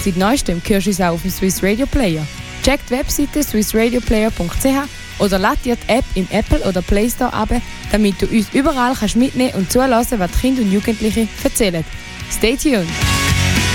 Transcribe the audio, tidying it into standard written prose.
Seit neuestem hörst du uns auch auf dem Swiss Radio Player. Check die Webseite swissradioplayer.ch oder lad dir die App im Apple oder Play Store ab, damit du uns überall mitnehmen und zuhören, was die Kinder und Jugendliche erzählen. Stay tuned!